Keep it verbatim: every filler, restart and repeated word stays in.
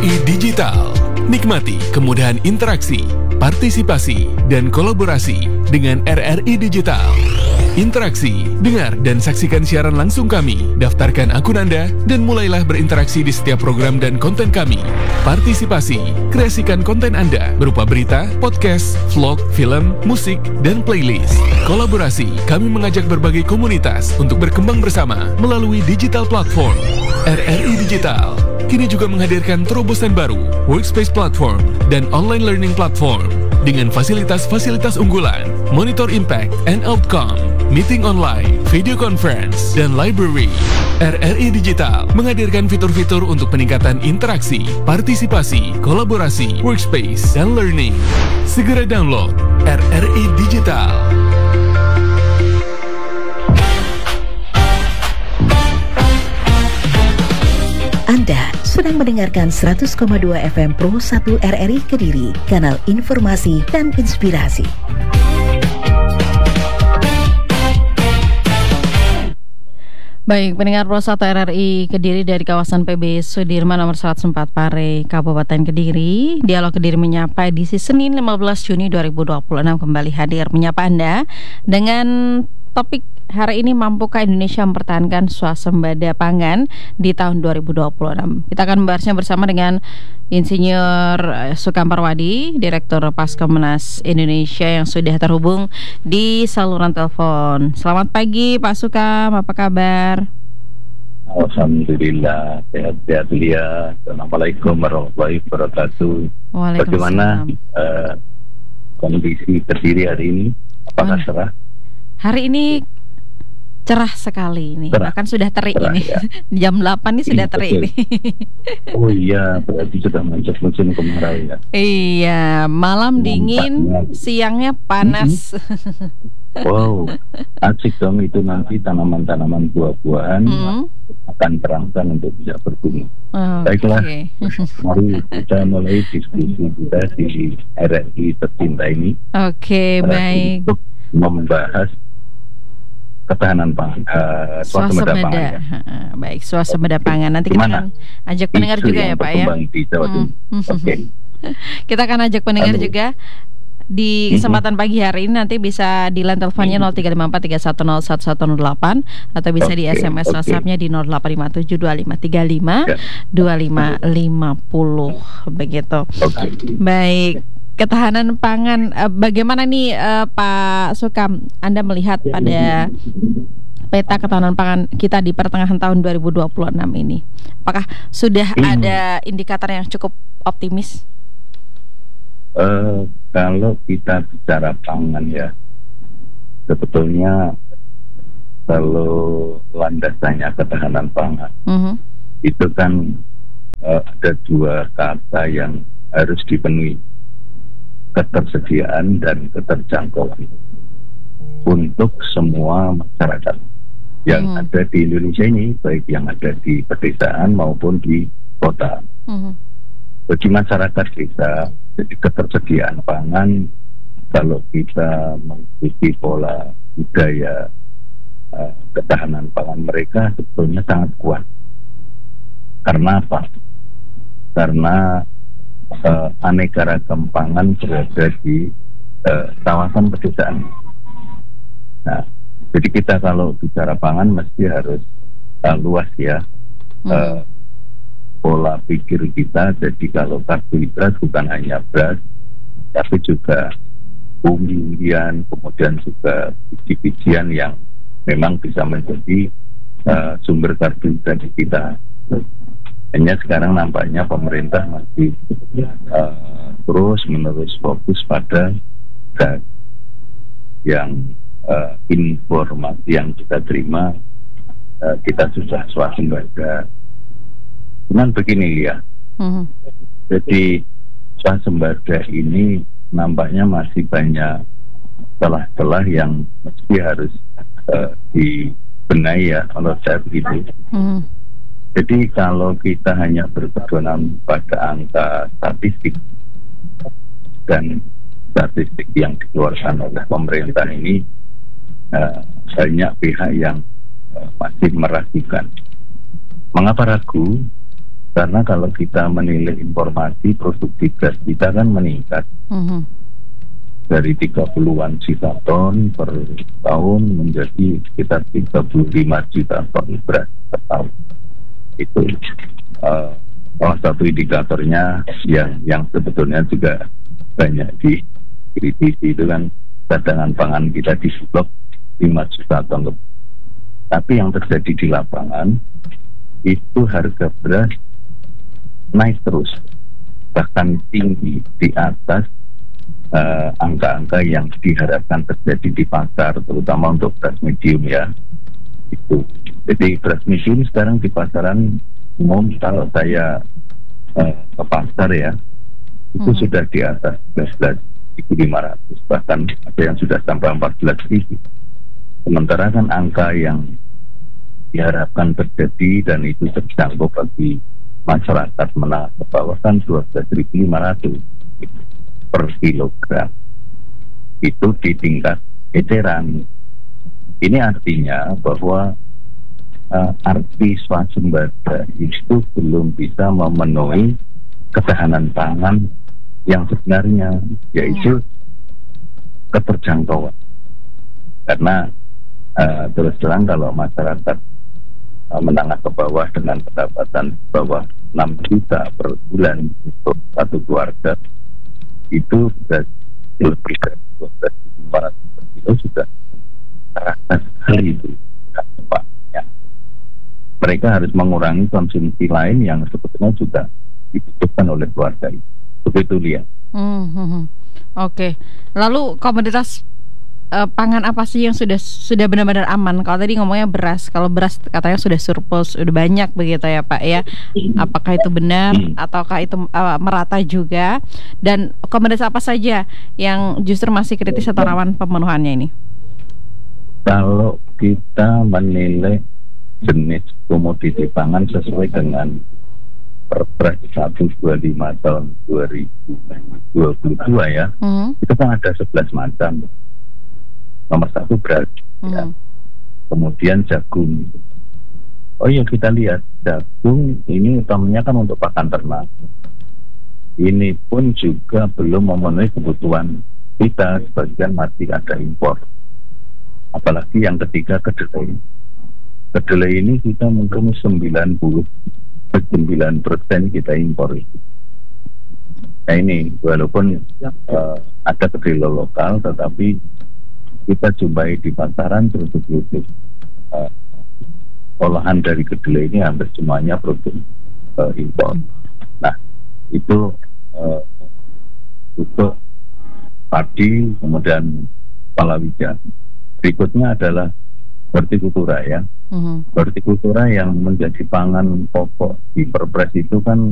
I Digital. Nikmati kemudahan interaksi, partisipasi, dan kolaborasi dengan R R I Digital. Interaksi, dengar dan saksikan siaran langsung kami, daftarkan akun Anda, dan mulailah berinteraksi di setiap program dan konten kami. Partisipasi, kreasikan konten Anda berupa berita, podcast, vlog, film, musik, dan playlist. Kolaborasi, kami mengajak berbagai komunitas untuk berkembang bersama melalui digital platform. R R I Digital kini juga menghadirkan terobosan baru, workspace platform, dan online learning platform dengan fasilitas-fasilitas unggulan, monitor impact and outcome, meeting online, video conference, dan library. R R I Digital menghadirkan fitur-fitur untuk peningkatan interaksi, partisipasi, kolaborasi, workspace, dan learning. Segera download R R I Digital. Anda sedang mendengarkan seratus koma dua F M Pro satu R R I Kediri, kanal informasi dan inspirasi. Baik, pendengar Pro satu R R I Kediri dari kawasan P B Sudirman nomor seratus empat Pare, Kabupaten Kediri. Dialog Kediri menyapa edisi Senin lima belas Juni dua ribu dua puluh enam kembali hadir menyapa Anda dengan topik hari ini, mampukah Indonesia mempertahankan swasembada pangan di tahun dua ribu dua puluh enam? Kita akan membahasnya bersama dengan Insinyur Sukam Parwadi, Direktur Paskemenas Indonesia yang sudah terhubung di saluran telepon. Selamat pagi Pak Sukam, apa kabar? Alhamdulillah, sehat-sehat dia. Assalamualaikum warahmatullahi wabarakatuh. Bagaimana uh, kondisi Kediri hari ini? Apakah cerah? Hari ini cerah sekali ini, cerah. Bahkan sudah terik cerah, ini ya. Jam delapan ini sudah terik ini. Oh iya, berarti sudah masuk musim kemarau ya. Iya, malam dingin, siangnya panas. Mm-hmm. Wow, asik dong itu, nanti tanaman-tanaman buah-buahan mm-hmm. akan terangsang untuk bisa berbunga. Oh, baiklah, okay. Mari kita mulai diskusi kita di R R I tercinta ini. Oke, okay, baik. Untuk membahas ketahanan pangan, uh, swasembada pangan. Ya. Uh, baik, swasembada pangan. Nanti kita akan ajak pendengar juga ya Pak ya. Hmm. Okay. Kita akan ajak pendengar hmm. juga di kesempatan pagi hari ini. Nanti bisa di line teleponnya nol tiga lima empat tiga satu nol satu satu nol delapan atau bisa okay. di S M S okay. WhatsApp-nya di nol delapan lima tujuh dua lima tiga lima dua lima lima nol begitu. Okay. Baik. Ketahanan pangan, uh, bagaimana nih uh, Pak Sukam, Anda melihat pada peta ketahanan pangan kita di pertengahan tahun dua ribu dua puluh enam ini? Apakah sudah hmm. ada indikator yang cukup optimis? Uh, kalau kita bicara pangan ya, sebetulnya kalau landasannya ketahanan pangan, uh-huh. itu kan uh, ada dua kata yang harus dipenuhi. Ketersediaan dan keterjangkauan untuk semua masyarakat yang hmm. ada di Indonesia ini, baik yang ada di pedesaan maupun di kota. Hmm. Bagi masyarakat desa, jadi ketersediaan pangan, kalau kita mengikuti pola budaya uh, ketahanan pangan mereka sebetulnya sangat kuat. Karena apa? Karena Uh, aneka ragam pangan berada di uh, kawasan pedesaan. Nah, jadi kita kalau bicara pangan mesti harus uh, luas ya hmm. uh, pola pikir kita. Jadi kalau karbohidrat bukan hanya beras, tapi juga umbi-umbian, kemudian juga biji-bijian yang memang bisa menjadi uh, sumber karbohidrat di kita. Hanya sekarang nampaknya pemerintah masih uh, terus menerus fokus pada gas yang uh, informasi yang kita terima uh, kita sudah swasembada. Cuman begini ya, mm-hmm. jadi swasembada ini nampaknya masih banyak celah-celah yang mesti harus uh, dibenahi ya kalau saya begitu. Mm-hmm. Jadi kalau kita hanya berpedoman pada angka statistik dan statistik yang dikeluarkan oleh pemerintah ini, uh, banyak pihak yang uh, masih meragukan. Mengapa ragu? Karena kalau kita menilai informasi, produksi beras kita kan meningkat. Mm-hmm. Dari tiga puluhan juta ton per tahun menjadi sekitar tiga puluh lima juta ton beras per tahun. Itu uh, salah satu indikatornya yang yang sebetulnya juga banyak dikritisi, itu kan cadangan pangan kita di Bulog lima juta ton. Tapi yang terjadi di lapangan itu harga beras naik terus, bahkan tinggi di atas Uh, angka-angka yang diharapkan terjadi di pasar, terutama untuk beras medium ya. Itu. Jadi beras medium sekarang di pasaran umum, kalau saya uh, ke pasar ya, itu hmm. sudah di atas sebelas ribu lima ratus, bahkan ada yang sudah sampai empat belas ribu. Sementara kan angka yang diharapkan terjadi dan itu terjangkau bagi masyarakat menengah ke bawah kan dua belas ribu lima ratus per kilogram. Itu di tingkat eceran. Ini artinya bahwa uh, arti swasembada itu belum bisa memenuhi ketahanan pangan yang sebenarnya, yaitu keterjangkauan. Karena uh, terus terang kalau masyarakat uh, menengah ke bawah dengan pendapatan bawah enam juta per bulan untuk satu keluarga, itu sudah lebih dari dua belas ribu lima ratus per kilo, sudah terasa sekali itu dampaknya. Mereka harus mengurangi konsumsi lain yang sebetulnya juga dibutuhkan oleh keluarga itu. Begitu lihat. Hmm, hmm, hmm. Oke. Lalu komoditas uh, pangan apa sih yang sudah sudah benar-benar aman? Kalau tadi ngomongnya beras, kalau beras katanya sudah surplus, sudah banyak begitu ya Pak ya. Apakah itu benar ataukah itu uh, merata juga? Dan komoditas apa saja yang justru masih kritis atau rawan pemenuhannya ini? Kalau kita menilai jenis komoditi pangan sesuai dengan Perpres seratus dua puluh lima tahun dua ribu dua puluh dua ya, hmm. itu kan ada sebelas macam. Nomor satu beras, hmm. ya. Kemudian jagung. Oh iya, kita lihat jagung ini utamanya kan untuk pakan ternak. Ini pun juga belum memenuhi kebutuhan kita, sebagian masih ada impor. Apalagi yang ketiga kedelai. Kedelai ini kita mungkin sembilan puluh sembilan persen kita impor. Nah ini walaupun uh, ada kedelai lokal, tetapi kita jumpai di pasaran produk-produk uh, olahan dari kedelai ini hampir semuanya produk uh, impor. Nah itu uh, untuk padi, kemudian palawija. Berikutnya adalah hortikultura ya. Mm-hmm. Hortikultura yang menjadi pangan pokok di Perpres itu kan